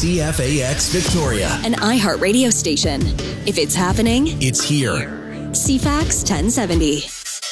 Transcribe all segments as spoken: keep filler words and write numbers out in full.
C F A X Victoria, an iHeart radio station. If it's happening, it's here. C FAX ten seventy.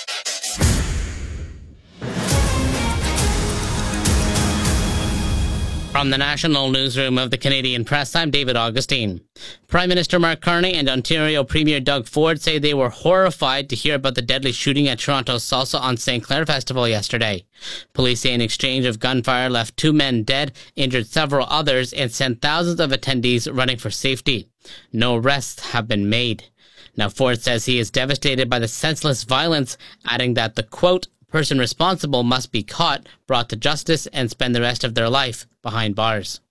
From the National Newsroom of the Canadian Press, I'm David Augustine. Prime Minister Mark Carney and Ontario Premier Doug Ford say they were horrified to hear about the deadly shooting at Toronto's Salsa on Saint Clair Festival yesterday. Police say an exchange of gunfire left two men dead, injured several others, and sent thousands of attendees running for safety. No arrests have been made. Now, Ford says he is devastated by the senseless violence, adding that the, quote, person responsible must be caught, brought to justice, and spend the rest of their life behind bars.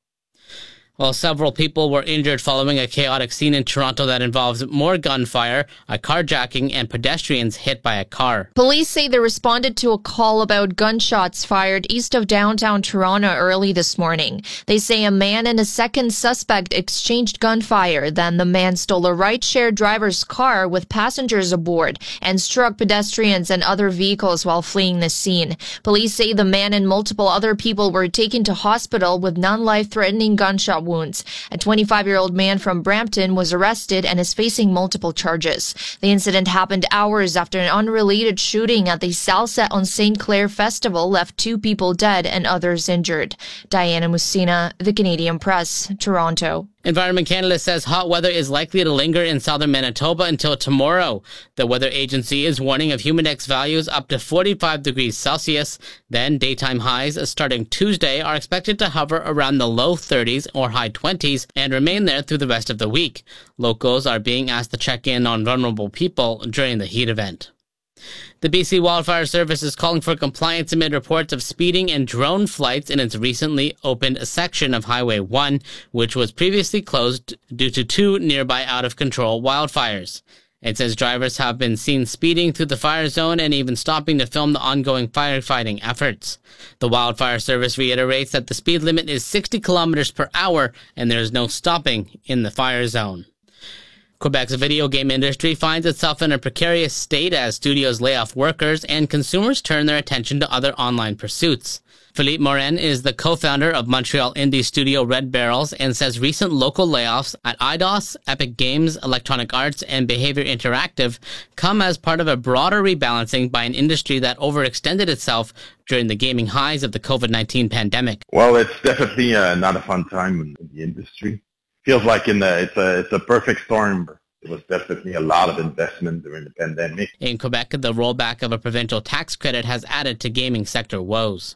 Well, several people were injured following a chaotic scene in Toronto that involves more gunfire, a carjacking, and pedestrians hit by a car. Police say they responded to a call about gunshots fired east of downtown Toronto early this morning. They say a man and a second suspect exchanged gunfire. Then the man stole a rideshare driver's car with passengers aboard and struck pedestrians and other vehicles while fleeing the scene. Police say the man and multiple other people were taken to hospital with non-life-threatening gunshot wounds. A twenty-five-year-old man from Brampton was arrested and is facing multiple charges. The incident happened hours after an unrelated shooting at the Salsa on Saint Clair Festival left two people dead and others injured. Diana Musina, The Canadian Press, Toronto. Environment Canada says hot weather is likely to linger in southern Manitoba until tomorrow. The weather agency is warning of humidex values up to forty-five degrees Celsius. Then daytime highs starting Tuesday are expected to hover around the low thirties or high twenties and remain there through the rest of the week. Locals are being asked to check in on vulnerable people during the heat event. The B C Wildfire Service is calling for compliance amid reports of speeding and drone flights in its recently opened section of Highway one, which was previously closed due to two nearby out-of-control wildfires. It says drivers have been seen speeding through the fire zone and even stopping to film the ongoing firefighting efforts. The Wildfire Service reiterates that the speed limit is sixty kilometers per hour and there is no stopping in the fire zone. Quebec's video game industry finds itself in a precarious state as studios lay off workers and consumers turn their attention to other online pursuits. Philippe Morin is the co-founder of Montreal indie studio Red Barrels and says recent local layoffs at Eidos, Epic Games, Electronic Arts, and Behavior Interactive come as part of a broader rebalancing by an industry that overextended itself during the gaming highs of the covid nineteen pandemic. Well, it's definitely uh, not a fun time in the industry. Feels like in the, it's a it's a perfect storm. It was definitely a lot of investment during the pandemic. In Quebec, the rollback of a provincial tax credit has added to gaming sector woes.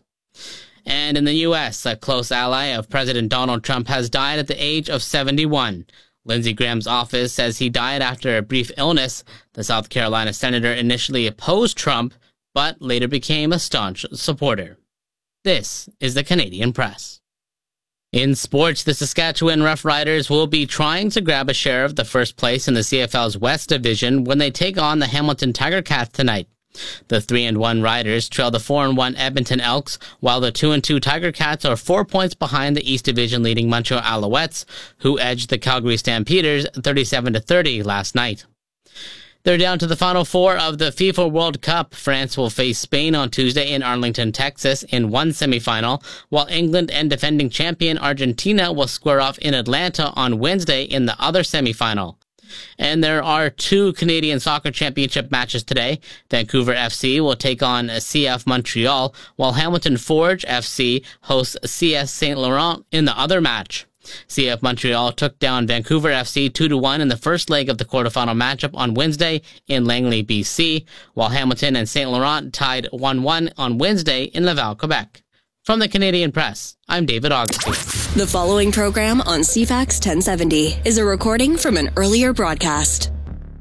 And in the U S, a close ally of President Donald Trump has died at the age of seventy-one. Lindsey Graham's office says he died after a brief illness. The South Carolina senator initially opposed Trump, but later became a staunch supporter. This is the Canadian Press. In sports, the Saskatchewan Roughriders will be trying to grab a share of the first place in the C F L's West Division when they take on the Hamilton Tiger Cats tonight. The three and one Riders trail the four and one Edmonton Elks, while the two and two Tiger Cats are four points behind the East Division leading Montreal Alouettes, who edged the Calgary Stampeders thirty-seven to thirty last night. They're down to the final four of the FIFA World Cup. France will face Spain on Tuesday in Arlington, Texas in one semifinal, while England and defending champion Argentina will square off in Atlanta on Wednesday in the other semifinal. And there are two Canadian Soccer Championship matches today. Vancouver F C will take on C F Montreal, while Hamilton Forge F C hosts C S Saint Laurent in the other match. C F Montreal took down Vancouver F C two to one in the first leg of the quarterfinal matchup on Wednesday in Langley, B C, while Hamilton and Saint Laurent tied one one on Wednesday in Laval, Quebec. From the Canadian Press, I'm David Augustine. The following program on C FAX ten seventy is a recording from an earlier broadcast.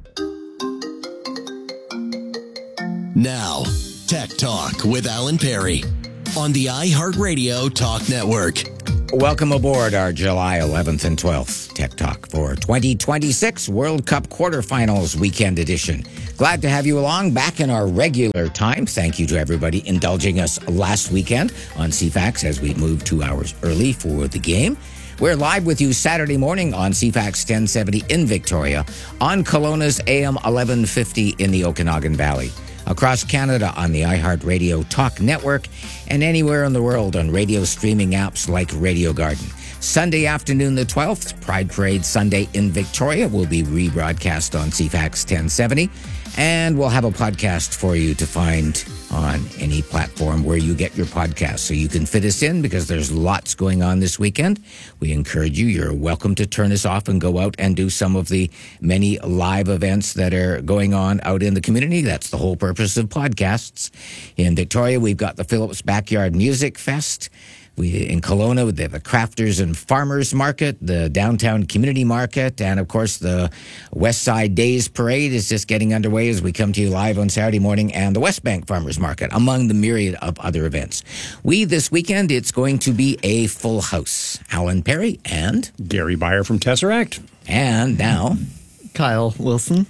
Now, Tech Talk with Alan Perry on the iHeartRadio Talk Network. Welcome aboard our July eleventh and twelfth Tech Talk for twenty twenty-six World Cup Quarterfinals Weekend Edition. Glad to have you along back in our regular time. Thank you to everybody indulging us last weekend on C FAX as we moved two hours early for the game. We're live with you Saturday morning on C FAX ten seventy in Victoria, on Kelowna's A M eleven fifty in the Okanagan Valley. across Canada on the iHeartRadio Talk Network, and anywhere in the world on radio streaming apps like Radio Garden. Sunday afternoon, the twelfth, Pride Parade Sunday in Victoria will be rebroadcast on C FAX ten seventy, and we'll have a podcast for you to find on any platform where you get your podcast, so you can fit us in because there's lots going on this weekend. We encourage you, you're welcome to turn us off and go out and do some of the many live events that are going on out in the community. That's the whole purpose of podcasts. In Victoria, we've got the Phillips Backyard Music Fest. We, in Kelowna, they have the Crafters and Farmers Market, the Downtown Community Market, and, of course, the West Side Days Parade is just getting underway as we come to you live on Saturday morning, and the West Bank Farmers Market, among the myriad of other events. We, this weekend, it's going to be a full house. Alan Perry and... Gary Beyer from Tesseract. And now... Kyle Wilson.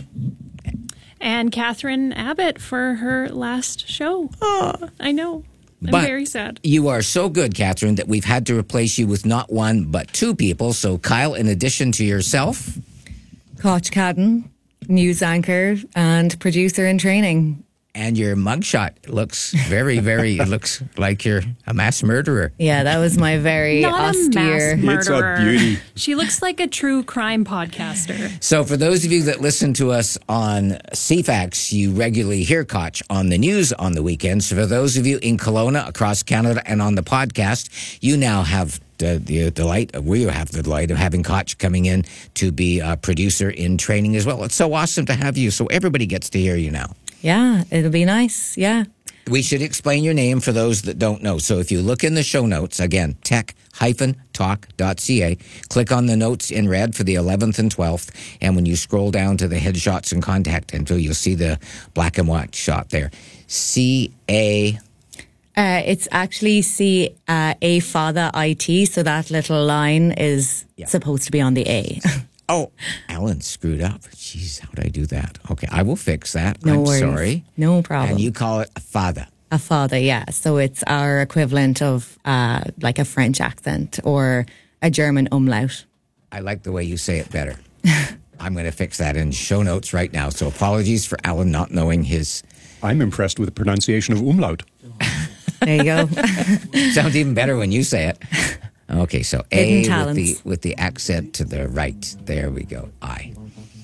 And Catherine Abbott for her last show. Oh, I know. I'm but very sad. You are so good, Catherine, that we've had to replace you with not one, but two people. So, Kyle, in addition to yourself... Koch Cadden, news anchor and producer in training. And your mugshot looks very, very, it looks like you're a mass murderer. Yeah, that was my very Not austere... a mass murderer. It's a beauty. She looks like a true crime podcaster. So for those of you that listen to us on C FAX, you regularly hear Koch on the news on the weekends. So for those of you in Kelowna, across Canada, and on the podcast, you now have the, the delight, we have the delight of having Koch coming in to be a producer in training as well. It's so awesome to have you. So everybody gets to hear you now. Yeah, it'll be nice. Yeah. We should explain your name for those that don't know. So if you look in the show notes, again, tech dash talk dot c a, click on the notes in red for the eleventh and twelfth, and when you scroll down to the headshots and contact info, you'll see the black and white shot there. C A... Uh, it's actually C uh, A Father I T, so that little line is yeah. supposed to be on the A. Oh, Alan screwed up. Jeez, how did I do that? Okay, I will fix that. No I'm worries. sorry. No problem. And you call it a father. A father, yeah. So it's our equivalent of uh, like a French accent or a German umlaut. I like the way you say it better. I'm going to fix that in show notes right now. So apologies for Alan not knowing his... I'm impressed with the pronunciation of umlaut. There you go. Sounds even better when you say it. Okay, so A with the, with the accent to the right. There we go. I.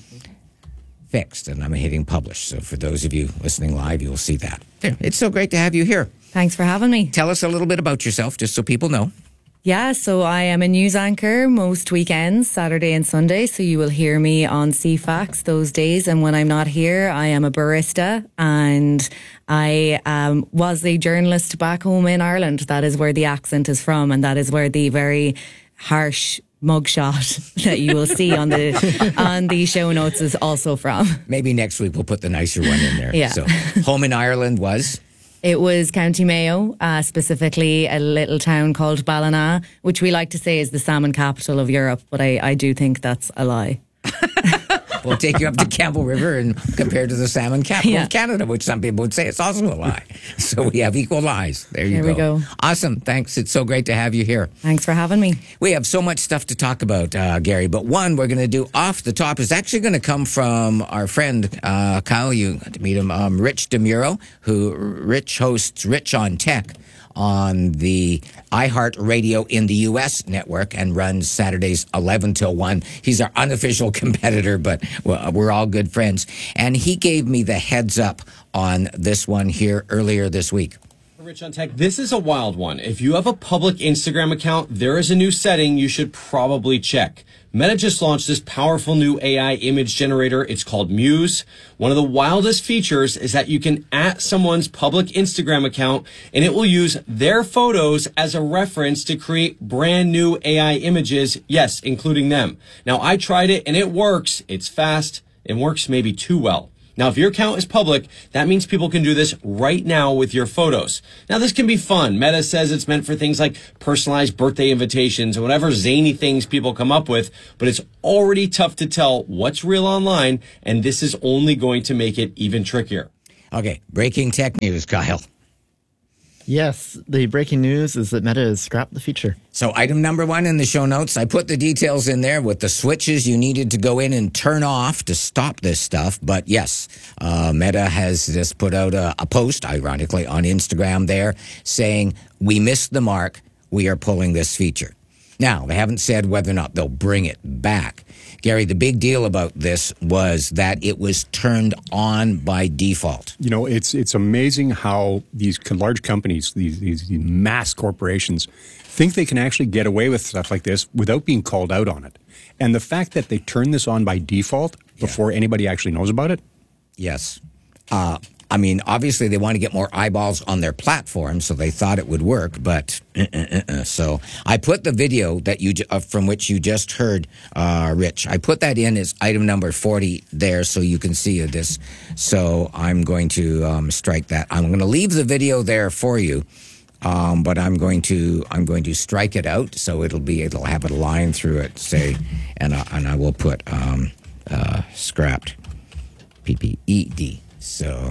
Fixed, and I'm hitting publish. So for those of you listening live, you'll see that. It's so great to have you here. Thanks for having me. Tell us a little bit about yourself, just so people know. Yeah, so I am a news anchor most weekends, Saturday and Sunday. So you will hear me on C FAX those days. And when I'm not here, I am a barista, and I um, was a journalist back home in Ireland. That is where the accent is from, and that is where the very harsh mugshot that you will see on the on the show notes is also from. Maybe next week we'll put the nicer one in there. Yeah. So home in Ireland was? It was County Mayo, uh, specifically a little town called Ballina, which we like to say is the salmon capital of Europe, but I, I do think that's a lie. We'll take you up to Campbell River and compare to the salmon capital yeah. of Canada, which some people would say it's also a lie. So we have equal lies. There you there go. we go. Awesome. Thanks. It's so great to have you here. Thanks for having me. We have so much stuff to talk about, uh, Gary, but one we're going to do off the top is actually going to come from our friend, uh, Kyle. You got to meet him, um, Rich DeMuro, who Rich hosts Rich on Tech on the iHeartRadio in the U S network and runs Saturdays eleven till one. He's our unofficial competitor, but we're all good friends. And he gave me the heads up on this one here earlier this week. Rich on Tech, this is a wild one. If you have a public Instagram account, there is a new setting you should probably check. Meta just launched this powerful new A I image generator. It's called Muse. One of the wildest features is that you can at someone's public Instagram account, and it will use their photos as a reference to create brand new A I images, yes, including them. Now, I tried it, and it works. It's fast. It works maybe too well. Now, if your account is public, that means people can do this right now with your photos. Now, this can be fun. Meta says it's meant for things like personalized birthday invitations and whatever zany things people come up with, but it's already tough to tell what's real online, and this is only going to make it even trickier. Okay, breaking tech news, Kyle. Yes, the breaking news is that Meta has scrapped the feature. So item number one in the show notes, I put the details in there with the switches you needed to go in and turn off to stop this stuff. But yes, uh, Meta has just put out a, a post, ironically, on Instagram there saying, we missed the mark. We are pulling this feature. Now, they haven't said whether or not they'll bring it back. Gary, the big deal about this was that it was turned on by default. You know, it's it's amazing how these large companies, these, these mass corporations, think they can actually get away with stuff like this without being called out on it. And the fact that they turn this on by default before yeah. anybody actually knows about it? Yes. Uh, I mean, obviously they want to get more eyeballs on their platform, so they thought it would work, but uh, uh, uh, uh. So I put the video that you uh, from which you just heard, uh, Rich. I put that in as item number forty there, so you can see this. So I'm going to um, strike that. I'm going to leave the video there for you, um, but I'm going to I'm going to strike it out, so it'll be it'll have a line through it, say, and uh, and I will put um, uh, scrapped, P P E D. So.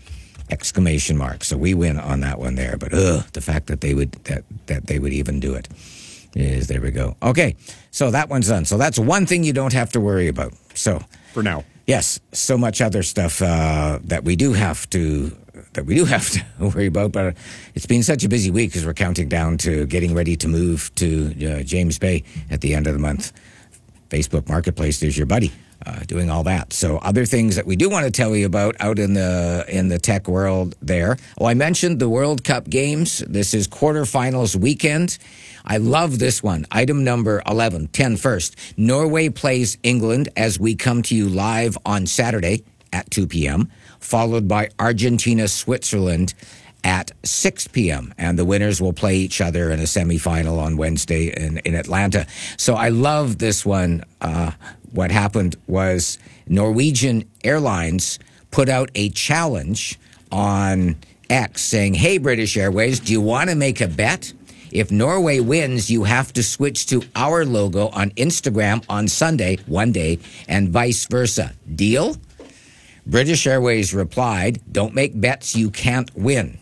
Exclamation mark. So we win on that one there. But ugh, the fact that they would that that they would even do it is there we go. Okay, so that one's done. So that's one thing you don't have to worry about. So for now, yes. So much other stuff uh, that we do have to that we do have to worry about. But it's been such a busy week because we're counting down to getting ready to move to uh, James Bay at the end of the month. Facebook Marketplace, there's your buddy. Uh, doing all that. So other things that we do want to tell you about out in the in the tech world there. Oh, I mentioned the World Cup games. This is quarterfinals weekend. I love this one. Item number eleven, ten first. Norway plays England as we come to you live on Saturday at two p.m., followed by Argentina, Switzerland at six p.m. And the winners will play each other in a semifinal on Wednesday in, in Atlanta. So I love this one. Uh, what happened was Norwegian Airlines put out a challenge on X saying, hey, British Airways, do you want to make a bet? If Norway wins, you have to switch to our logo on Instagram on Sunday, one day, and vice versa. Deal? British Airways replied, don't make bets you can't win.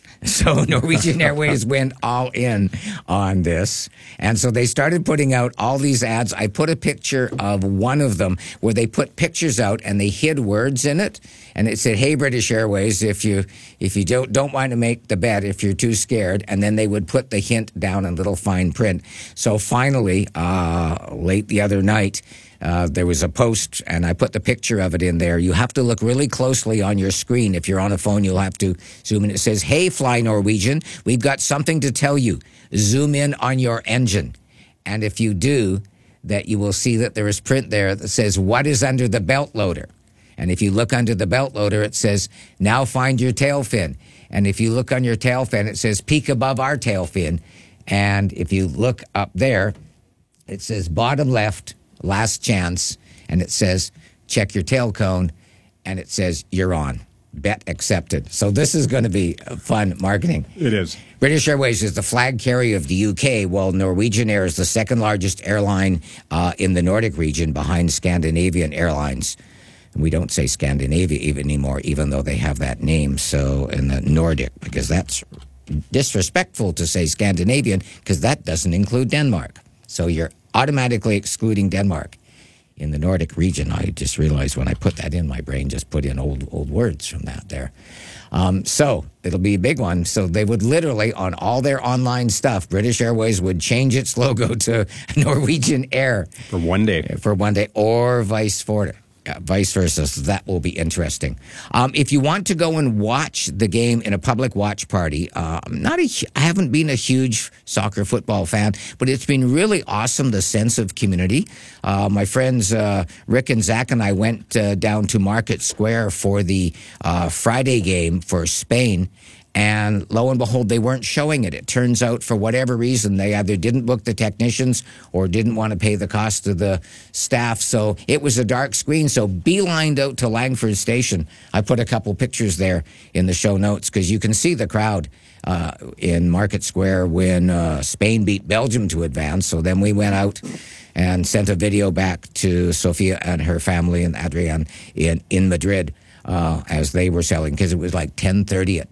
So Norwegian Airways went all in on this. And so they started putting out all these ads. I put a picture of one of them where they put pictures out and they hid words in it. And it said, hey, British Airways, if you if you don't, don't want to make the bet, if you're too scared. And then they would put the hint down in little fine print. So finally, uh, late the other night, Uh, there was a post, and I put the picture of it in there. You have to look really closely on your screen. If you're on a phone, you'll have to zoom in. It says, hey, Fly Norwegian, we've got something to tell you. Zoom in on your engine. And if you do, that you will see that there is print there that says, what is under the belt loader? And if you look under the belt loader, it says, now find your tail fin. And if you look on your tail fin, it says, peek above our tail fin. And if you look up there, it says, bottom left, last chance, and it says, check your tail cone, and it says, you're on. Bet accepted. So this is going to be fun marketing. It is. British Airways is the flag carrier of the U K, while Norwegian Air is the second largest airline uh, in the Nordic region behind Scandinavian Airlines. And we don't say Scandinavia even anymore, even though they have that name. So in the Nordic, because that's disrespectful to say Scandinavian, because that doesn't include Denmark. So you're automatically excluding Denmark in the Nordic region. I just realized when I put that in, my brain just put in old old words from that there. Um, so it'll be a big one. So they would literally, on all their online stuff, British Airways would change its logo to Norwegian Air. For one day. For one day, or vice versa. Uh, vice versa, so that will be interesting. Um, if you want to go and watch the game in a public watch party, uh, I'm not a, I haven't been a huge soccer football fan, but it's been really awesome, the sense of community. Uh, my friends uh, Rick and Zach and I went uh, down to Market Square for the uh, Friday game for Spain. And lo and behold, they weren't showing it. It turns out, for whatever reason, they either didn't book the technicians or didn't want to pay the cost of the staff. So it was a dark screen. So beelined out to Langford Station. I put a couple pictures there in the show notes because you can see the crowd uh, in Market Square when uh, Spain beat Belgium to advance. So then we went out and sent a video back to Sofia and her family and Adrian in, in Madrid. Uh, as they were selling, because it was like ten thirty at